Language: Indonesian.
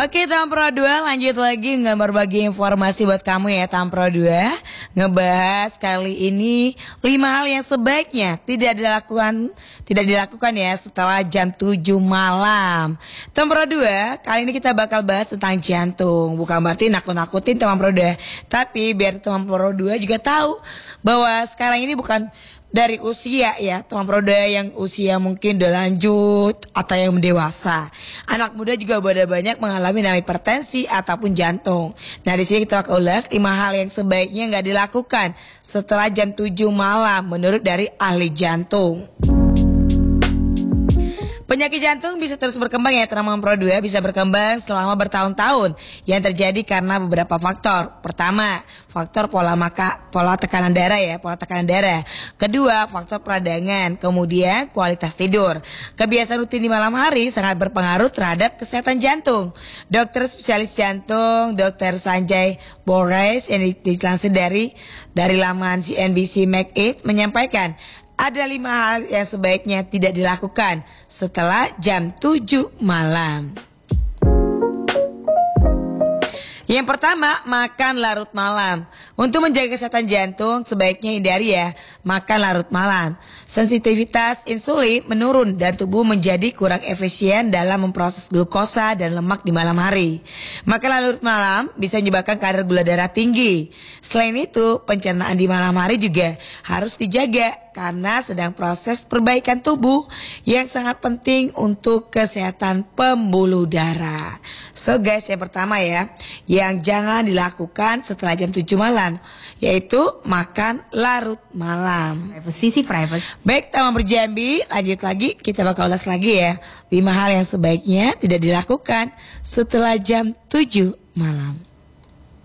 Oke Tampro 2 lanjut lagi berbagi informasi buat kamu ya Tampro 2. Ngebahas kali ini 5 hal yang sebaiknya tidak dilakukan ya setelah jam 7 malam. Tampro 2 kali ini kita bakal bahas tentang jantung. Bukan berarti nakut-nakutin Tampro 2, tapi biar Tampro 2 juga tahu bahwa sekarang ini bukan dari usia ya teman-teman Proda yang usia mungkin udah lanjut atau yang dewasa. Anak muda juga udah banyak mengalami namanya hipertensi ataupun jantung. Nah di sini kita akan ulas 5 hal yang sebaiknya nggak dilakukan setelah jam 7 malam menurut dari ahli jantung. Penyakit jantung bisa terus berkembang ya teman-teman Pro 2, bisa berkembang selama bertahun-tahun yang terjadi karena beberapa faktor. Pertama, faktor pola tekanan darah ya, pola tekanan darah. Kedua, faktor peradangan. Kemudian kualitas tidur. Kebiasaan rutin di malam hari sangat berpengaruh terhadap kesehatan jantung. Dokter spesialis jantung, Dr. Sanjay Bores yang dilansir dari laman CNBC Make It menyampaikan ada 5 hal yang sebaiknya tidak dilakukan setelah jam 7 malam. Yang pertama, makan larut malam. Untuk menjaga kesehatan jantung, sebaiknya hindari ya makan larut malam. Sensitivitas insulin menurun dan tubuh menjadi kurang efisien dalam memproses glukosa dan lemak di malam hari. Makan larut malam bisa menyebabkan kadar gula darah tinggi. Selain itu, pencernaan di malam hari juga harus dijaga karena sedang proses perbaikan tubuh yang sangat penting untuk kesehatan pembuluh darah. So guys, yang pertama ya, yang jangan dilakukan setelah jam 7 malam, yaitu makan larut malam. Privacy. Baik, teman berjambi, lanjut lagi, kita bakal ulas lagi ya 5 hal yang sebaiknya tidak dilakukan setelah jam 7 malam.